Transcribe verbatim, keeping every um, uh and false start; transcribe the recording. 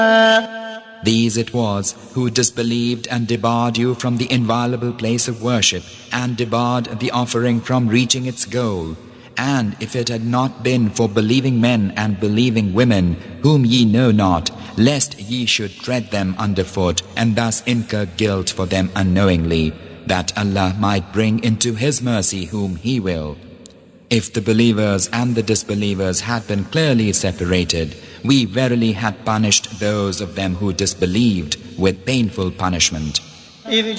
These it was who disbelieved and debarred you from the inviolable place of worship, and debarred the offering from reaching its goal. And if it had not been for believing men and believing women, whom ye know not, lest ye should tread them underfoot, and thus incur guilt for them unknowingly, that Allah might bring into His mercy whom He will. If the believers and the disbelievers had been clearly separated, we verily had punished those of them who disbelieved with painful punishment.